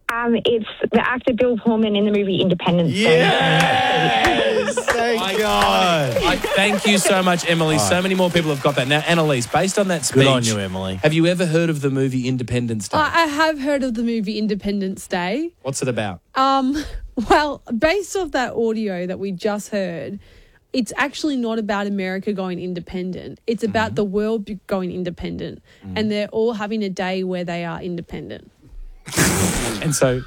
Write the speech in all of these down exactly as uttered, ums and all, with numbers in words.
Um, it's the actor Bill Pullman in the movie Independence Day. Yes! Thank I, God. I thank you so much, Emily. So many more people have got that. Now, Annalise, based on that speech, Good on you, Emily. have you ever heard of the movie Independence Day? I I have heard of the movie Independence Day. What's it about? Um, well, based off that audio that we just heard, it's actually not about America going independent. It's about Mm-hmm. the world be- going independent. Mm. And they're all having a day where they are independent. And so,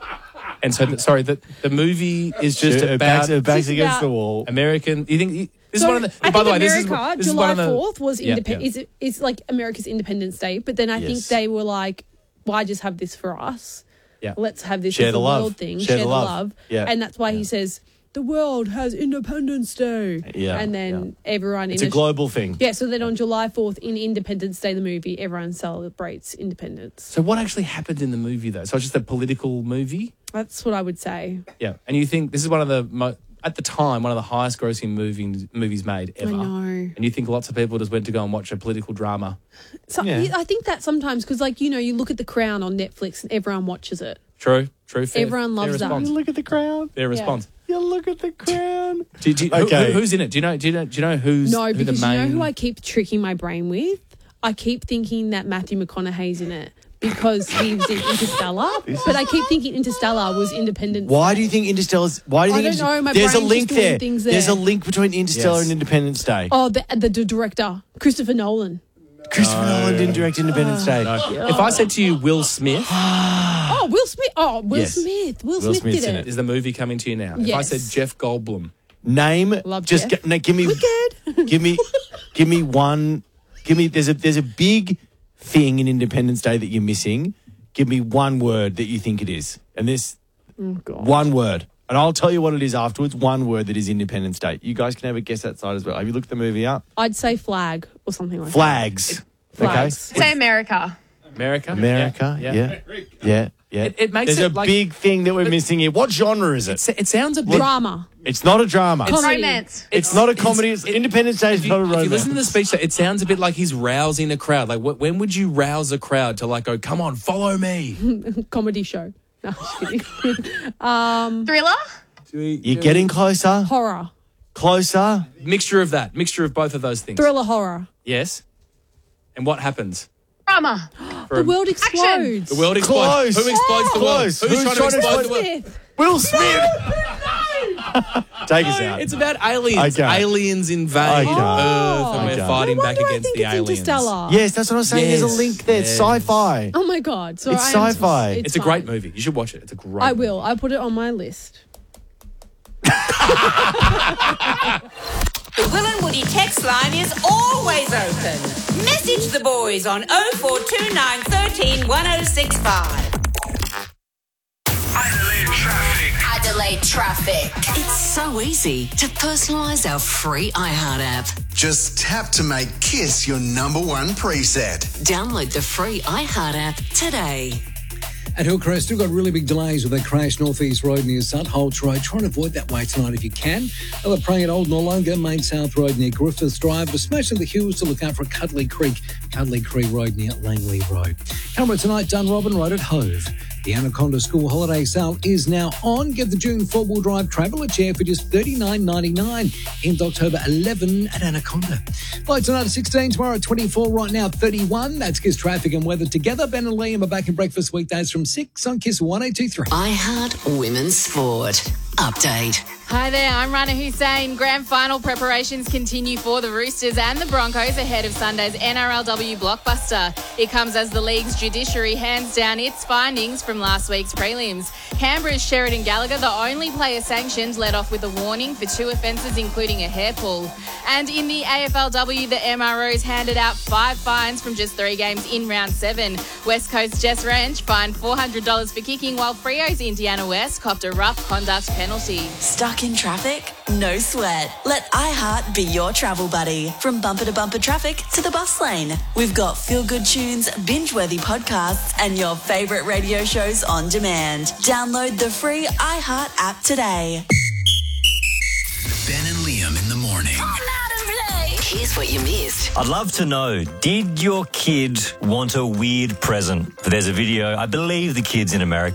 and so, the, sorry, the the movie is just Uh, about backs, uh, backs It's against about- the wall. American. You think this is So one of the? I by think the way, this is America, this is July one of the, fourth was Yeah, independent. yeah. Is, is like America's Independence Day. But then I think Yes. they were like, why just have this for us? Yeah. Let's have this Share as the a love. world thing. Share Share, the the love. love. Yeah. And that's why he says, the world has Independence Day. Yeah, And then everyone... It's in a global thing. Yeah, so then on July fourth in Independence Day, the movie, everyone celebrates independence. So what actually happened in the movie though? So it's just a political movie. That's what I would say. Yeah, and you think this is one of the mo- at the time one of the highest grossing movies movies made ever. I know. And you think lots of people just went to go and watch a political drama. So Yeah. I think that sometimes, because like, you know, you look at The Crown on Netflix and everyone watches it. True, true. Fair, Everyone loves fair that. response. You look at the crown. Fair response. You look at the crown. Do, do, who- Okay. who, who's in it? Do you know? Do you know? Do you know who's No, who because the main? you know who I keep tricking my brain with? I keep thinking that Matthew McConaughey's in it because he was in Interstellar. But I keep thinking Interstellar was Independence Why Day. do you think Interstellar's... Why do you I think don't know, my There's a brain's link just doing there. things There's a there. link between Interstellar Yes. and Independence Day. Oh, the, the, the director, Christopher Nolan. Christopher Nolan didn't direct Independence Day. If I said to you, Will Smith, Oh, Will Smith. Oh, Will Yes. Smith. Will, Will Smith Smith's did in it. it. is the movie coming to you now? If I Yes. said Jeff Goldblum, Name... Love just Jeff. g- no, give me... Wicked. give me... Give me one... Give me... There's a There's a big thing in Independence Day that you're missing. Give me one word that you think it is. And this... Oh, God. One word. And I'll tell you what it is afterwards. One word that is Independence Day. You guys can have a guess that side as well. Have you looked the movie up? I'd say flag or something like Flags. Flags. Say America. America, America. Yeah. Yeah. Yeah. yeah. It- it makes There's it a like- big thing that we're missing here. What genre is it? It, it sounds a that. bit. Drama. It's not a drama. It's, Comedy. Romance. not a comedy. It's, Independence Day is If you, not a if romance. you listen to the speech, it sounds a bit like he's rousing a crowd. Like, wh- when would you rouse a crowd to like go, "Come on, follow me"? Comedy show. No, just kidding. Thriller? You're getting closer. Horror. Closer. Mixture of that, mixture of both of those things. Thriller horror. Yes. And what happens? Drama. The world explodes. The world explodes. Close. Who explodes the world? Close. Who's, Who's trying, trying to to explode explode the world? Smith. Will Smith. Take us out. It's about aliens. Okay. Aliens invade Okay. Earth, and Okay. we're fighting No back wonder I against think the it's aliens. Interstellar. Yes, that's what I'm saying. There's Yes. a link there. It's Yes. sci-fi. Oh my God. So It's I am- sci-fi. It's a great fine. movie. You should watch it. It's a great. I movie. will. I put it on my list. The Will and Woody text line is always open. Message the boys on oh four two nine, one three, one oh six five. Adelaide traffic. Adelaide traffic. It's so easy to personalise our free iHeart app. Just tap to make Kiss your number one preset. Download the free iHeart app today. At Hillcrest, still got really big delays with that crash Northeast Road near Sutholts Road. Try and avoid that way tonight if you can. They're praying at Old Nollonga, Main South Road near Griffiths Drive. We're smashing the hills to look out for Cuddly Creek, Cuddly Creek Road near Langley Road. Camera tonight, Dunrobin Road at Hove. The Anaconda School Holiday Sale is now on. Get the June four-wheel drive Traveller chair for just thirty-nine ninety-nine. Ends October eleventh at Anaconda. Flight tonight at sixteen, tomorrow at twenty-four, right now thirty-one. That's Kiss traffic and weather together. Ben and Liam are back in breakfast weekdays from six on Kiss one oh two three. iHeart Women's Sport. Update. Hi there, I'm Rana Hussein. Grand final preparations continue for the Roosters and the Broncos ahead of Sunday's N R L W blockbuster. It comes as the league's judiciary hands down its findings from last week's prelims. Canberra's Sheridan Gallagher, the only player sanctioned, let off with a warning for two offences, including a hair pull. And in the A F L W, the M R Os handed out five fines from just three games in round seven. West Coast Jess Wrench fined four hundred dollars for kicking, while Freo's Indiana West copped a rough conduct penalty. Stuck in traffic? No sweat. Let iHeart be your travel buddy. From bumper to bumper traffic to the bus lane. We've got feel-good tunes, binge-worthy podcasts, and your favourite radio shows on demand. Download the free iHeart app today. Ben and Liam in the morning. Here's what you missed. I'd love to know, did your kid want a weird present? There's a video, I believe the kid's in America.